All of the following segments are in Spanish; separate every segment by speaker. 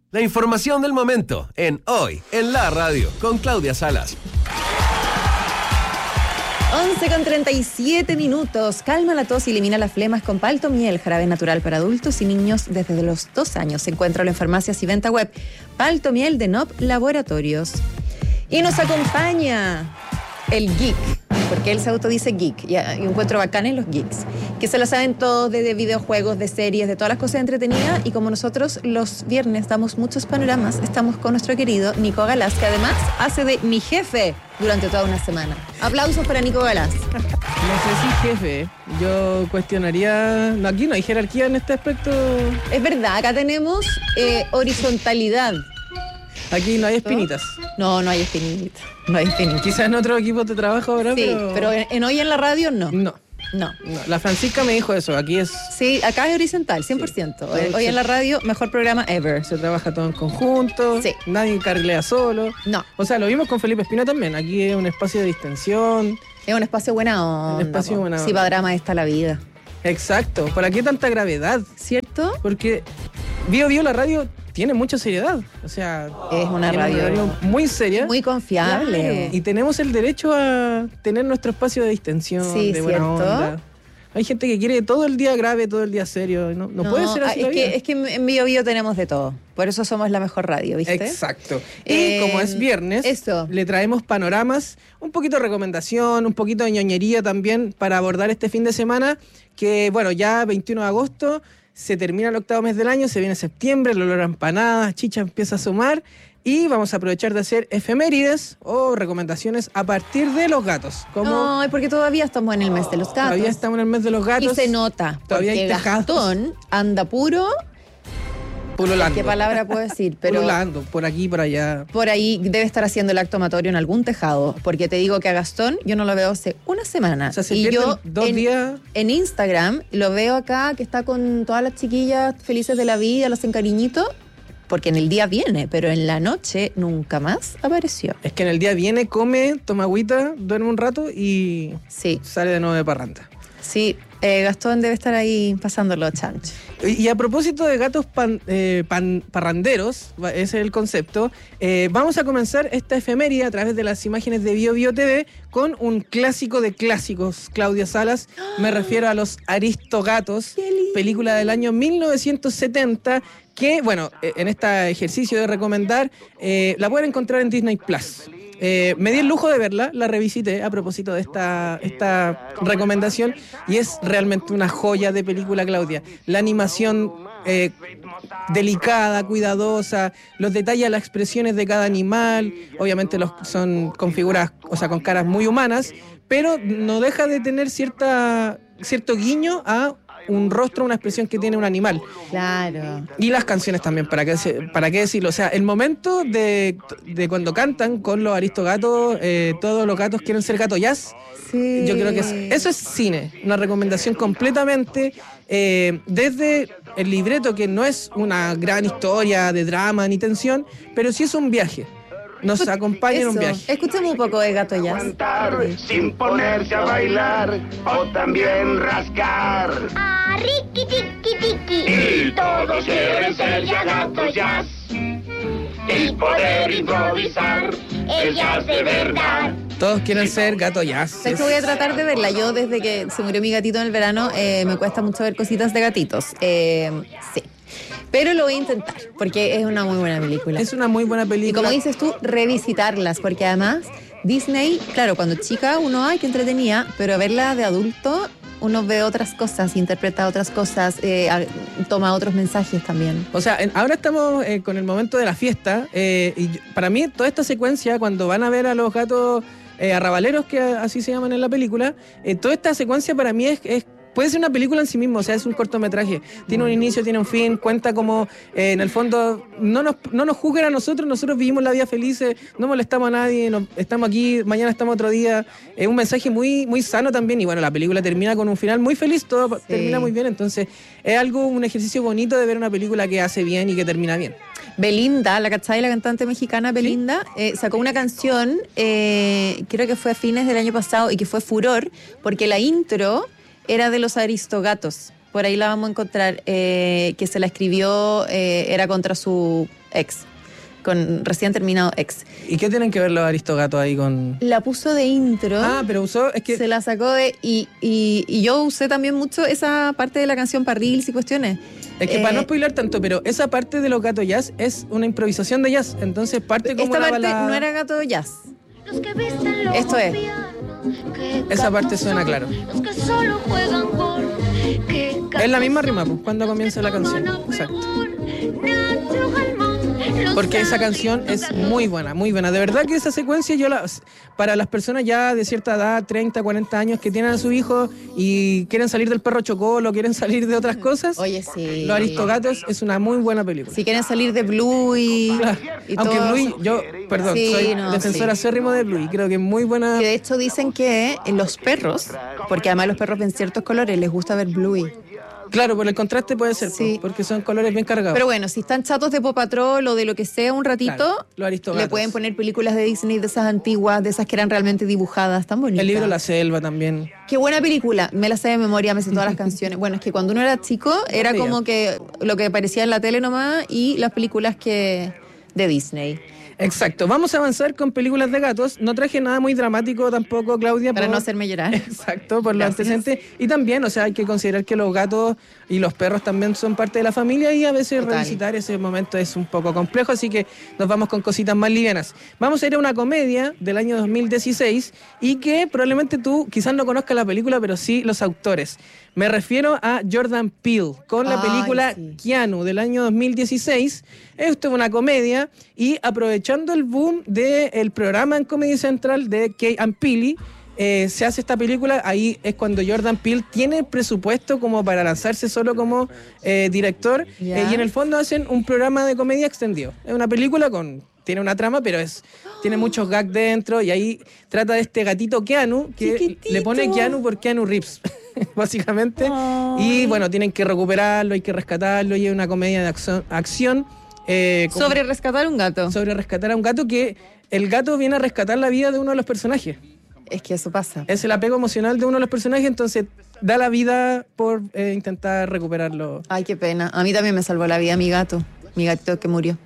Speaker 1: La información del momento en Hoy en la Radio con Claudia Salas.
Speaker 2: 11:37. Calma la tos y elimina las flemas con Palto Miel, jarabe natural para adultos y niños desde los 2 años. Se encuentra en farmacias y venta web. Palto Miel de NOP Laboratorios. Y nos acompaña el geek, porque él se autodice geek, y encuentro bacán en los geeks, que se lo saben todos de videojuegos, de series, de todas las cosas entretenidas, y como nosotros los viernes damos muchos panoramas, estamos con nuestro querido Nico Galás, que además hace de mi jefe durante toda una semana. Aplausos para Nico Galás.
Speaker 3: No sé si jefe, yo cuestionaría... No, aquí no hay jerarquía en este aspecto.
Speaker 2: Es verdad, acá tenemos horizontalidad.
Speaker 3: Aquí no hay espinitas.
Speaker 2: No hay espinitas. No hay espinitas.
Speaker 3: Quizás en otro equipo de trabajo ahora,
Speaker 2: sí, pero en Hoy en la Radio no.
Speaker 3: No. La Francisca me dijo eso, aquí es...
Speaker 2: Sí, acá es horizontal, 100%. Sí. Hoy en la Radio, mejor programa ever.
Speaker 3: Se trabaja todo en conjunto,
Speaker 2: sí.
Speaker 3: Nadie carrilea solo.
Speaker 2: No.
Speaker 3: O sea, lo vimos con Felipe Espina también, aquí es un espacio de distensión.
Speaker 2: Es un espacio buena onda.
Speaker 3: Un espacio buena onda.
Speaker 2: Sí, para drama está la vida.
Speaker 3: Exacto, ¿para qué tanta gravedad?
Speaker 2: ¿Cierto?
Speaker 3: Porque Bio la radio tiene mucha seriedad, o sea...
Speaker 2: Es una radio
Speaker 3: muy seria.
Speaker 2: Muy confiable.
Speaker 3: Claro. Y tenemos el derecho a tener nuestro espacio de distensión,
Speaker 2: sí,
Speaker 3: de buena
Speaker 2: ¿cierto?
Speaker 3: onda. Hay gente que quiere todo el día grave, todo el día serio. No puede ser así la vida.
Speaker 2: Es que en Bio tenemos de todo. Por eso somos la mejor radio, ¿viste?
Speaker 3: Exacto. Y como es viernes, le traemos panoramas, un poquito de recomendación, un poquito de ñoñería también para abordar este fin de semana, que bueno, ya 21 de agosto se termina el 8º mes del año, se viene septiembre, el olor a empanadas, chicha empieza a sumar y vamos a aprovechar de hacer efemérides o recomendaciones a partir de los gatos.
Speaker 2: No, porque todavía estamos en el mes de los gatos.
Speaker 3: Todavía estamos en el mes de los gatos.
Speaker 2: Y se nota,
Speaker 3: todavía
Speaker 2: porque
Speaker 3: hay tejados.
Speaker 2: Gastón anda puro...
Speaker 3: Pululando.
Speaker 2: ¿Qué palabra puedo decir? Pero
Speaker 3: pululando, por aquí, por allá.
Speaker 2: Por ahí debe estar haciendo el acto amatorio en algún tejado, porque te digo que a Gastón yo no lo veo hace una semana.
Speaker 3: O sea, se
Speaker 2: y yo
Speaker 3: 2 días...
Speaker 2: En Instagram lo veo acá, que está con todas las chiquillas felices de la vida, los hacen cariñito, porque en el día viene, pero en la noche nunca más apareció.
Speaker 3: Es que en el día viene, come, toma agüita, duerme un rato y sale de nuevo de parranda.
Speaker 2: Sí, Gastón debe estar ahí pasándolo chancho.
Speaker 3: Y a propósito de gatos parranderos, ese es el concepto, vamos a comenzar esta efeméride a través de las imágenes de Bio TV con un clásico de clásicos, Claudia Salas. Me refiero a Los Aristogatos, película del año 1970, que, bueno, en este ejercicio de recomendar, la pueden encontrar en Disney Plus. Me di el lujo de verla, la revisité a propósito de esta recomendación y es realmente una joya de película, Claudia. La animación delicada, cuidadosa, los detalles, las expresiones de cada animal, obviamente son con figuras, o sea, con caras muy humanas, pero no deja de tener cierto guiño a un rostro, una expresión que tiene un animal.
Speaker 2: Claro.
Speaker 3: Y las canciones también, ¿para qué decirlo? O sea, el momento de cuando cantan con los aristogatos, todos los gatos quieren ser gato jazz.
Speaker 2: Sí.
Speaker 3: Yo creo que eso es cine, una recomendación completamente desde el libreto, que no es una gran historia de drama ni tensión, pero sí es un viaje. Nos acompaña en un viaje.
Speaker 2: Escuchemos un poco de Gato Jazz.
Speaker 4: Sin ponerse a bailar o también rascar.
Speaker 5: Ah, riqui, tiqui, tiqui.
Speaker 4: Y todos quieren ser ya gatos jazz y poder improvisar el jazz de verdad.
Speaker 3: Todos quieren ser gato jazz.
Speaker 2: Sé que voy a tratar de verla. Yo desde que se murió mi gatito en el verano me cuesta mucho ver cositas de gatitos. Sí. Pero lo voy a intentar, porque es una muy buena película.
Speaker 3: Es una muy buena película.
Speaker 2: Y como dices tú, revisitarlas, porque además Disney, claro, cuando chica uno, ay, qué entretenía, pero verla de adulto, uno ve otras cosas, interpreta otras cosas, toma otros mensajes también.
Speaker 3: O sea, ahora estamos con el momento de la fiesta, y para mí toda esta secuencia, cuando van a ver a los gatos arrabaleros, que así se llaman en la película, toda esta secuencia para mí puede ser una película en sí mismo, o sea, es un cortometraje. Tiene un inicio, tiene un fin, cuenta como, en el fondo, no nos juzguen a nosotros vivimos la vida felices, no molestamos a nadie, estamos aquí, mañana estamos otro día. Es un mensaje muy, muy sano también, y bueno, la película termina con un final muy feliz, todo termina muy bien, entonces es un ejercicio bonito de ver una película que hace bien y que termina bien.
Speaker 2: Belinda, la cachai, la cantante mexicana Belinda, sacó una canción, creo que fue a fines del año pasado, y que fue furor, porque la intro era de Los Aristogatos, por ahí la vamos a encontrar, que se la escribió, era contra su ex, con recién terminado ex.
Speaker 3: ¿Y qué tienen que ver los Aristogatos ahí con...?
Speaker 2: La puso de intro.
Speaker 3: Pero usó... Es que...
Speaker 2: Se la sacó de... Y yo usé también mucho esa parte de la canción para reels y cuestiones.
Speaker 3: Es que para no spoiler tanto, pero esa parte de los Gato Jazz es una improvisación de jazz. Entonces parte como
Speaker 2: esta
Speaker 3: una
Speaker 2: parte
Speaker 3: balada.
Speaker 2: no era Gato Jazz. Esto es.
Speaker 3: Esa parte suena claro. Es la misma rima, pues, cuando comienza la canción. Exacto. Porque esa canción es muy buena, muy buena. De verdad que esa secuencia para las personas ya de cierta edad, 30, 40 años, que tienen a su hijo y quieren salir del perro chocolo, quieren salir de otras cosas.
Speaker 2: Oye, sí.
Speaker 3: Los Aristogatos es una muy buena película.
Speaker 2: Si quieren salir de Bluey.
Speaker 3: Claro.
Speaker 2: Y
Speaker 3: aunque
Speaker 2: todo.
Speaker 3: Bluey, yo, perdón,
Speaker 2: Sí,
Speaker 3: soy
Speaker 2: no,
Speaker 3: defensor acérrimo de Bluey. Creo que es muy buena.
Speaker 2: Que de hecho dicen que los perros, porque además los perros ven ciertos colores, les gusta ver Bluey.
Speaker 3: Claro, por el contraste puede ser,
Speaker 2: Sí.
Speaker 3: porque son colores bien cargados.
Speaker 2: Pero bueno, si están chatos de Paw Patrol o de lo que sea un ratito,
Speaker 3: Claro, los Aristogatos.
Speaker 2: le pueden poner películas de Disney de esas antiguas, de esas que eran realmente dibujadas, tan bonitas.
Speaker 3: El libro La Selva también.
Speaker 2: Qué buena película, me la sé de memoria, me sé todas las canciones. Bueno, es que cuando uno era chico era
Speaker 3: veía.
Speaker 2: como que lo que aparecía en la tele nomás y las películas de Disney.
Speaker 3: Exacto, vamos a avanzar con películas de gatos. No traje nada muy dramático tampoco, Claudia.
Speaker 2: Para no hacerme llorar.
Speaker 3: Exacto, por los
Speaker 2: Gracias.
Speaker 3: antecedentes. Y también, o sea, hay que considerar que los gatos y los perros también son parte de la familia y a veces
Speaker 2: Total.
Speaker 3: revisitar ese momento es un poco complejo, así que nos vamos con cositas más livianas. Vamos a ir a una comedia del año 2016 y que probablemente tú quizás no conozcas la película, pero sí los autores. Me refiero a Jordan Peele con la
Speaker 2: Ay,
Speaker 3: película
Speaker 2: sí.
Speaker 3: Keanu del año 2016. Esto es una comedia y aprovechando el boom del programa en Comedy Central de Key and Peele, se hace esta película. Ahí es cuando Jordan Peele tiene presupuesto como para lanzarse solo como director.
Speaker 2: Ya.
Speaker 3: Y en el fondo hacen un programa de comedia extendido. Es una película tiene una trama, pero tiene muchos gags dentro y ahí trata de este gatito Keanu, que
Speaker 2: Chiquitito.
Speaker 3: le pone Keanu por Keanu Reeves, básicamente. Y bueno, tienen que recuperarlo, hay que rescatarlo y es una comedia de acción.
Speaker 2: Sobre rescatar un gato.
Speaker 3: Sobre rescatar a un gato, que el gato viene a rescatar la vida de uno de los personajes.
Speaker 2: Es que eso pasa.
Speaker 3: Es el apego emocional de uno de los personajes, entonces da la vida por intentar recuperarlo.
Speaker 2: Ay, qué pena. A mí también me salvó la vida mi gatito que murió.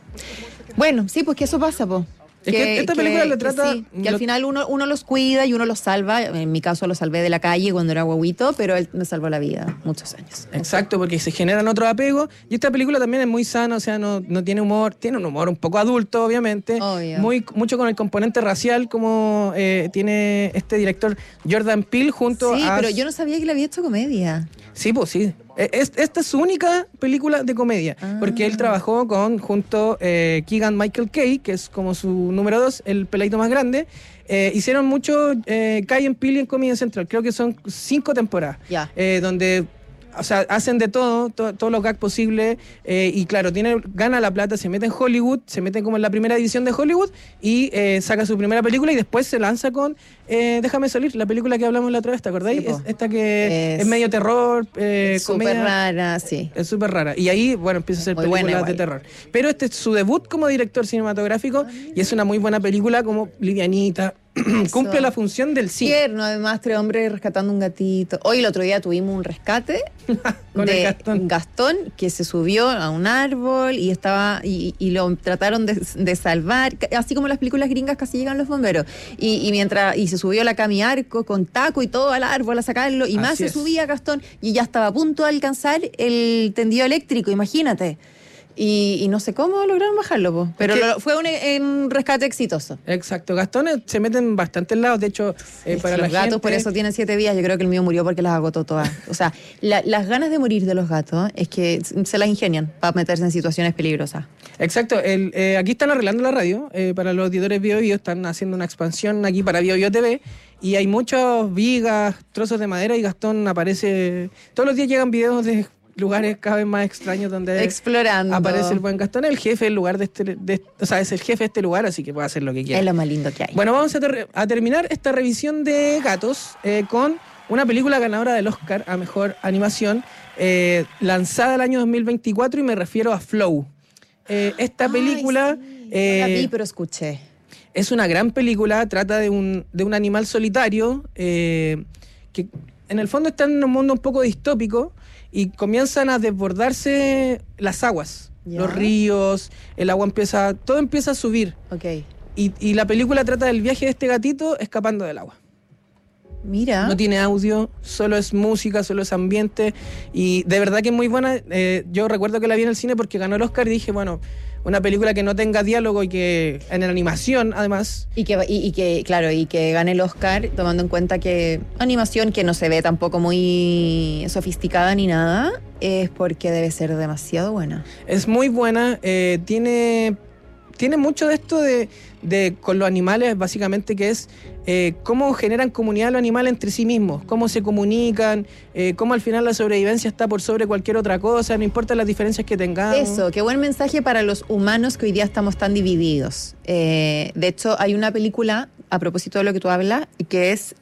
Speaker 2: Bueno, sí, pues que eso pasa, po.
Speaker 3: Es que esta película lo trata-
Speaker 2: sí, que al final uno los cuida y uno los salva. En mi caso lo salvé de la calle cuando era guaguito, pero él me salvó la vida muchos años.
Speaker 3: Exacto, porque se generan otros apegos. Y esta película también es muy sana, o sea, no tiene humor, tiene un humor un poco adulto, obviamente.
Speaker 2: Obvio.
Speaker 3: Mucho con el componente racial, como tiene este director Jordan Peele junto
Speaker 2: Sí,
Speaker 3: a...
Speaker 2: pero yo no sabía que le había hecho comedia.
Speaker 3: Sí, pues sí. Esta es su única película de comedia, porque él trabajó junto Keegan Michael Kay, que es como su número 2, el peladito más grande. Hicieron mucho Kay and Peele en Comedy Central, creo que son 5 temporadas,
Speaker 2: Ya.
Speaker 3: donde... O sea, hacen de todos los gags posibles y claro, gana la plata, se mete en Hollywood, se mete como en la primera división de Hollywood y saca su primera película y después se lanza con Déjame Salir, la película que hablamos la otra vez, ¿te acordáis?
Speaker 2: Sí, po.
Speaker 3: Esta que es medio terror,
Speaker 2: Súper
Speaker 3: comedia.
Speaker 2: rara, sí.
Speaker 3: Es súper rara. Y ahí, bueno, empieza a hacer
Speaker 2: Muy
Speaker 3: películas
Speaker 2: buena
Speaker 3: de
Speaker 2: igual.
Speaker 3: terror. Pero este es su debut como director cinematográfico y es una muy buena película, como livianita. Cumple la función del cine.
Speaker 2: Tierno, además, 3 hombres rescatando un gatito. Hoy el otro día tuvimos un rescate
Speaker 3: Con
Speaker 2: de
Speaker 3: el Gastón.
Speaker 2: que se subió a un árbol y estaba y lo trataron de salvar, así como las películas gringas casi llegan los bomberos. Y mientras se subió la Cami Arco con taco y todo al árbol a sacarlo, y más
Speaker 3: Así
Speaker 2: se
Speaker 3: es.
Speaker 2: subía Gastón y ya estaba a punto de alcanzar el tendido eléctrico, imagínate. Y no sé cómo lograron bajarlo, po. Pero
Speaker 3: Es que-
Speaker 2: fue un rescate exitoso.
Speaker 3: Exacto. Gastones se meten en bastantes lados. De hecho,
Speaker 2: Es
Speaker 3: para
Speaker 2: que
Speaker 3: la
Speaker 2: los gatos
Speaker 3: gente...
Speaker 2: por eso tienen 7 vidas. Yo creo que el mío murió porque las agotó todas. O sea, las ganas de morir de los gatos es que se las ingenian para meterse en situaciones peligrosas.
Speaker 3: Exacto. Aquí están arreglando la radio. Para los auditores Bio Bio están haciendo una expansión aquí para Bio Bio TV. Y hay muchas vigas, trozos de madera y Gastón aparece... Todos los días llegan videos de lugares cada vez más extraños donde
Speaker 2: Explorando.
Speaker 3: aparece el buen Gastón. El jefe del lugar o sea, es el jefe de este lugar, así que puede hacer lo que quiera.
Speaker 2: Es lo más lindo que hay.
Speaker 3: Bueno, vamos a terminar esta revisión de gatos con una película ganadora del Oscar a Mejor Animación, lanzada el año 2024, y me refiero a Flow. Esta película
Speaker 2: Ay, sí. No la vi, pero escuché.
Speaker 3: es una gran película, trata de un animal solitario que en el fondo están en un mundo un poco distópico y comienzan a desbordarse las aguas,
Speaker 2: Ya.
Speaker 3: los ríos, el agua todo empieza a subir.
Speaker 2: Ok.
Speaker 3: Y la película trata del viaje de este gatito escapando del agua.
Speaker 2: Mira.
Speaker 3: No tiene audio, solo es música, solo es ambiente. Y de verdad que es muy buena. Yo recuerdo que la vi en el cine porque ganó el Oscar y dije, bueno, una película que no tenga diálogo y que en la animación, además.
Speaker 2: Y que, claro, y que gane el Oscar, tomando en cuenta que animación que no se ve tampoco muy sofisticada ni nada, es porque debe ser demasiado buena.
Speaker 3: Es muy buena. Tiene mucho de esto de con los animales, básicamente, que es cómo generan comunidad los animales entre sí mismos, cómo se comunican, cómo al final la sobrevivencia está por sobre cualquier otra cosa, no importa las diferencias que tengamos.
Speaker 2: Eso, qué buen mensaje para los humanos que hoy día estamos tan divididos. De hecho, hay una película, a propósito de lo que tú hablas, que es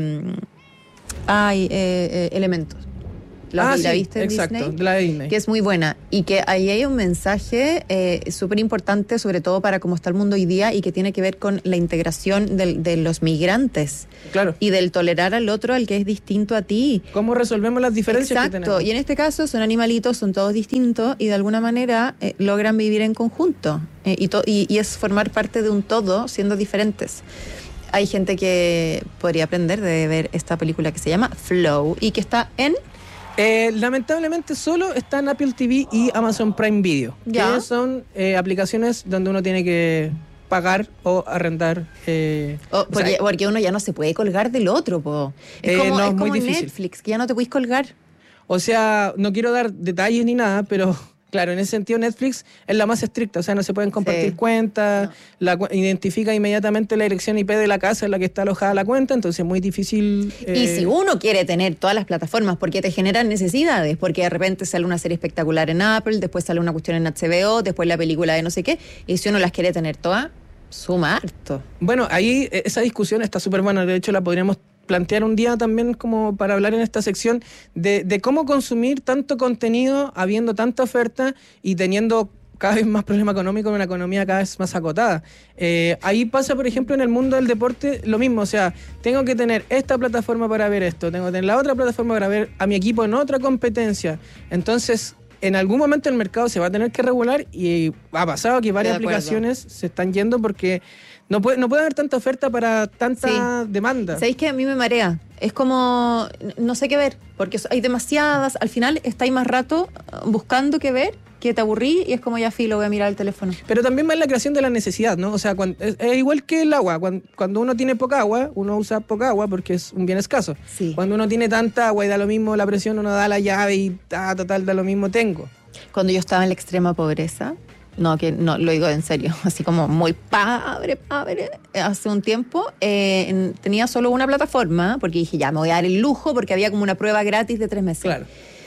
Speaker 2: Elementos. La
Speaker 3: sí,
Speaker 2: viste en
Speaker 3: exacto,
Speaker 2: Disney,
Speaker 3: de la de Disney.
Speaker 2: que es muy buena y que ahí hay un mensaje súper importante, sobre todo para cómo está el mundo hoy día y que tiene que ver con la integración de los migrantes
Speaker 3: Claro.
Speaker 2: y del tolerar al otro, al que es distinto a ti.
Speaker 3: ¿Cómo resolvemos las diferencias que tenemos?
Speaker 2: Exacto, y en este caso son animalitos, son todos distintos y de alguna manera logran vivir en conjunto y es formar parte de un todo siendo diferentes. Hay gente que podría aprender de ver esta película que se llama Flow y que está en...
Speaker 3: Lamentablemente solo está en Apple TV y Amazon Prime Video,
Speaker 2: Ya.
Speaker 3: que son aplicaciones donde uno tiene que pagar o arrendar.
Speaker 2: Porque uno ya no se puede colgar del otro, po. Es como,
Speaker 3: no,
Speaker 2: es
Speaker 3: es muy
Speaker 2: como
Speaker 3: difícil.
Speaker 2: Netflix, que ya no te puedes colgar.
Speaker 3: O sea, no quiero dar detalles ni nada, pero claro, en ese sentido Netflix es la más estricta, o sea, no se pueden compartir
Speaker 2: Sí.
Speaker 3: cuentas, identifica inmediatamente la dirección IP de la casa en la que está alojada la cuenta, entonces es muy difícil.
Speaker 2: Y si uno quiere tener todas las plataformas, porque te generan necesidades, porque de repente sale una serie espectacular en Apple, después sale una cuestión en HBO, después la película de no sé qué, y si uno las quiere tener todas, suma harto.
Speaker 3: Bueno, ahí esa discusión está súper buena, de hecho la podríamos plantear un día también como para hablar en esta sección de cómo consumir tanto contenido habiendo tanta oferta y teniendo cada vez más problema económico en una economía cada vez más acotada. Ahí pasa, por ejemplo, en el mundo del deporte lo mismo, o sea, tengo que tener esta plataforma para ver esto, tengo que tener la otra plataforma para ver a mi equipo en otra competencia. Entonces, en algún momento el mercado se va a tener que regular y ha pasado que varias
Speaker 2: Estoy de acuerdo.
Speaker 3: aplicaciones se están yendo porque no puede haber tanta oferta para tanta demanda.
Speaker 2: ¿Sabéis que a mí me marea? Es como, no sé qué ver, porque hay demasiadas, al final estáis más rato buscando qué ver, que te aburrí y es como ya filo, voy a mirar el teléfono.
Speaker 3: Pero también va en la creación de la necesidad, ¿no? O sea, es igual que el agua. Cuando uno tiene poca agua, uno usa poca agua porque es un bien escaso.
Speaker 2: Sí.
Speaker 3: Cuando uno tiene tanta agua y da lo mismo la presión, uno da la llave y total, da lo mismo tengo.
Speaker 2: Cuando yo estaba en la extrema pobreza, no, lo digo en serio, así como muy pobre, hace un tiempo, tenía solo una plataforma, porque dije, ya me voy a dar el lujo, porque había como una prueba gratis de 3 meses.
Speaker 3: Claro.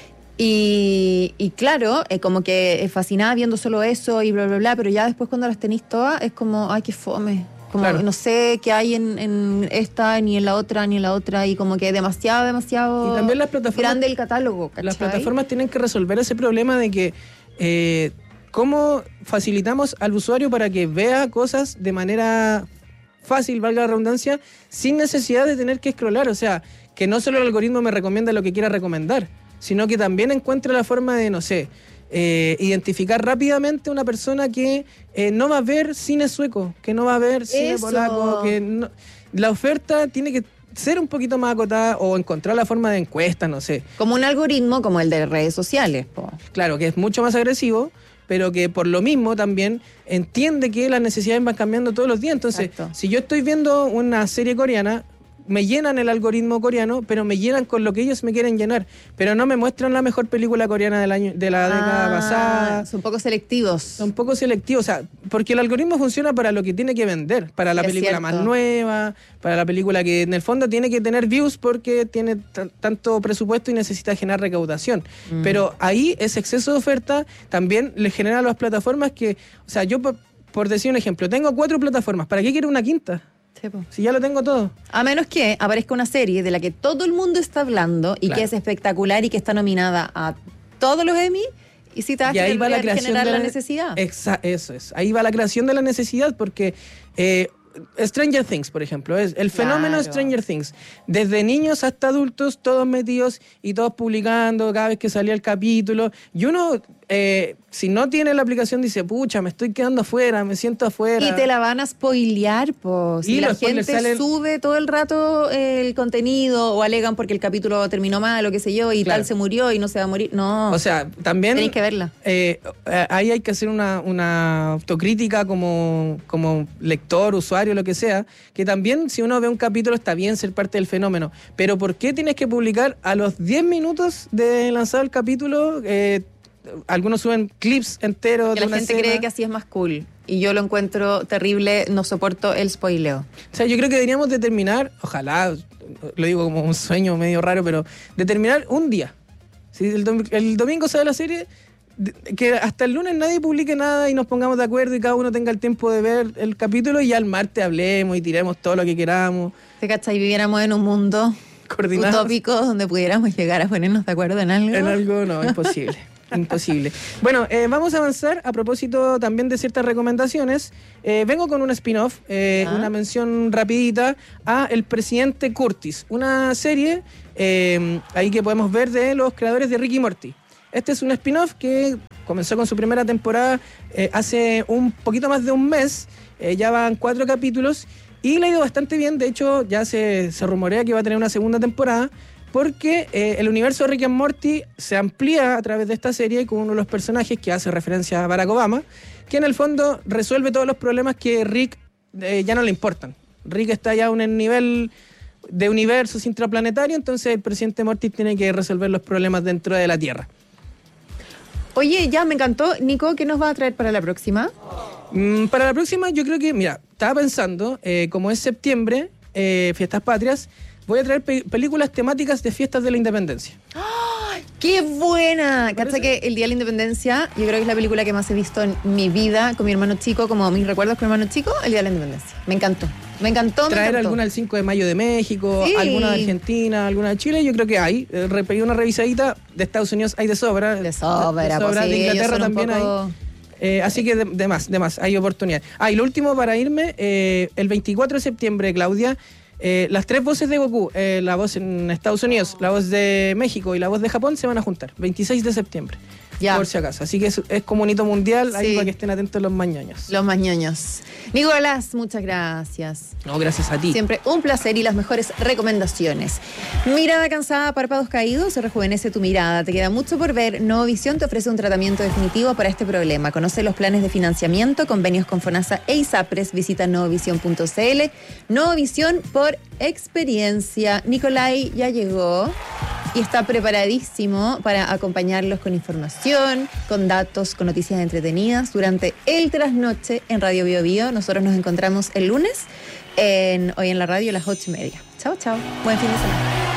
Speaker 2: Y claro, como que fascinaba viendo solo eso y bla, bla, bla, pero ya después cuando las tenéis todas, es como, ay, qué fome. Como
Speaker 3: Claro.
Speaker 2: no sé qué hay en esta, ni en la otra, y como que demasiado
Speaker 3: Y también las plataformas,
Speaker 2: grande el catálogo, ¿cachai?
Speaker 3: las plataformas tienen que resolver ese problema de que cómo facilitamos al usuario para que vea cosas de manera fácil, valga la redundancia, sin necesidad de tener que scrollar. O sea, que no solo el algoritmo me recomienda lo que quiera recomendar, sino que también encuentre la forma de, no sé, identificar rápidamente una persona que no va a ver cine sueco, que no va a ver cine
Speaker 2: Eso.
Speaker 3: polaco, que no, la oferta tiene que ser un poquito más acotada o encontrar la forma de encuesta, no sé.
Speaker 2: Como un algoritmo como el de redes sociales, po.
Speaker 3: Claro, que es mucho más agresivo, pero que por lo mismo también entiende que las necesidades van cambiando todos los días. Entonces,
Speaker 2: Exacto.
Speaker 3: si yo estoy viendo una serie coreana, me llenan el algoritmo coreano, pero me llenan con lo que ellos me quieren llenar. Pero no me muestran la mejor película coreana de la década pasada.
Speaker 2: Son poco selectivos.
Speaker 3: Son poco selectivos, o sea, porque el algoritmo funciona para lo que tiene que vender, para la
Speaker 2: Es
Speaker 3: película
Speaker 2: cierto.
Speaker 3: más nueva, para la película que en el fondo tiene que tener views porque tiene tanto presupuesto y necesita generar recaudación. Pero ahí ese exceso de oferta también le genera a las plataformas que, o sea, yo por decir un ejemplo, tengo 4 plataformas, ¿para qué quiero una quinta?
Speaker 2: Sí, po.
Speaker 3: Si ya lo tengo todo.
Speaker 2: A menos que aparezca una serie de la que todo el mundo está hablando y
Speaker 3: Claro.
Speaker 2: que es espectacular y que está nominada a todos los Emmy, y si te va a
Speaker 3: Y ahí va la
Speaker 2: generar
Speaker 3: creación de
Speaker 2: la necesidad.
Speaker 3: Eso es. Ahí va la creación de la necesidad porque Stranger Things, por ejemplo, es el fenómeno
Speaker 2: Claro.
Speaker 3: Stranger Things. Desde niños hasta adultos, todos metidos y todos publicando cada vez que salía el capítulo. Y uno, si no tiene la aplicación, dice, pucha, me estoy quedando afuera, me siento afuera.
Speaker 2: Y te la van a spoilear, pues.
Speaker 3: Y
Speaker 2: Y la
Speaker 3: los spoilers
Speaker 2: gente
Speaker 3: salen-
Speaker 2: sube todo el rato el contenido o alegan porque el capítulo terminó mal o qué sé yo y
Speaker 3: Claro.
Speaker 2: tal se murió y no se va a morir. No,
Speaker 3: O sea, también...
Speaker 2: tenéis que verla.
Speaker 3: Ahí hay que hacer una autocrítica como lector, usuario, lo que sea, que también si uno ve un capítulo está bien ser parte del fenómeno, pero ¿por qué tienes que publicar a los 10 minutos de lanzado el capítulo? Algunos suben clips enteros
Speaker 2: Que
Speaker 3: de
Speaker 2: la
Speaker 3: una
Speaker 2: gente
Speaker 3: escena.
Speaker 2: cree que así es más cool. Y yo lo encuentro terrible, no soporto el spoileo.
Speaker 3: O sea, yo creo que deberíamos determinar, ojalá, lo digo como un sueño medio raro, pero determinar un día. Si el domingo sale la serie, que hasta el lunes nadie publique nada y nos pongamos de acuerdo y cada uno tenga el tiempo de ver el capítulo y ya el martes hablemos y tiremos todo lo que queramos.
Speaker 2: ¿Te cachai? Viviéramos en un mundo
Speaker 3: Coordinados.
Speaker 2: utópico donde pudiéramos llegar a ponernos de acuerdo en algo.
Speaker 3: En algo no, imposible. Imposible. Bueno, vamos a avanzar a propósito también de ciertas recomendaciones. Vengo con un spin-off, una mención rapidita a El Presidente Curtis, una serie ahí que podemos ver de los creadores de Rick y Morty. Este es un spin-off que comenzó con su primera temporada hace un poquito más de un mes, ya van 4 capítulos y le ha ido bastante bien. De hecho, ya se rumorea que va a tener una segunda temporada, porque el universo de Rick and Morty se amplía a través de esta serie con uno de los personajes que hace referencia a Barack Obama, que en el fondo resuelve todos los problemas que Rick ya no le importan. Rick está ya a un nivel de universos intraplanetario, entonces el presidente Morty tiene que resolver los problemas dentro de la Tierra.
Speaker 2: Oye, ya me encantó. Nico, ¿qué nos va a traer para la próxima?
Speaker 3: Para la próxima yo creo que, mira, estaba pensando, como es septiembre, Fiestas Patrias, voy a traer películas temáticas de fiestas de la independencia.
Speaker 2: ¡Qué buena!
Speaker 3: ¿Parece?
Speaker 2: Cacha que el Día de la Independencia, yo creo que es la película que más he visto en mi vida con mi hermano chico, como mis recuerdos con mi hermano chico, el Día de la Independencia. Me encantó. Me encantó, me
Speaker 3: Traer
Speaker 2: encantó.
Speaker 3: alguna el 5 de mayo de México,
Speaker 2: Sí.
Speaker 3: alguna de Argentina, alguna de Chile, yo creo que hay. Pedí una revisadita, de Estados Unidos hay de sobra.
Speaker 2: De sobra, pues sí,
Speaker 3: de
Speaker 2: ellos
Speaker 3: Inglaterra
Speaker 2: son un
Speaker 3: también
Speaker 2: poco-
Speaker 3: hay. Así que de más, hay oportunidad. Y lo último para irme, el 24 de septiembre, Claudia, las 3 voces de Goku, la voz en Estados Unidos, la voz de México y la voz de Japón se van a juntar, 26 de septiembre.
Speaker 2: Ya.
Speaker 3: Por si acaso. Así que es como un hito mundial, ahí
Speaker 2: Sí.
Speaker 3: para que estén atentos los mañoños.
Speaker 2: Los más ñoños. Nicolás, muchas gracias.
Speaker 3: No, gracias a ti.
Speaker 2: Siempre un placer y las mejores recomendaciones. Mirada cansada, párpados caídos, rejuvenece tu mirada. Te queda mucho por ver. Novovisión te ofrece un tratamiento definitivo para este problema. Conoce los planes de financiamiento, convenios con FONASA e ISAPRES. Visita novovisión.cl. Novovisión por experiencia. Nicolai ya llegó y está preparadísimo para acompañarlos con información, con datos, con noticias entretenidas durante el trasnoche en Radio Bio Bio. Nosotros nos encontramos el lunes hoy en la radio a las 8:30. Chao, chao. Buen fin de semana.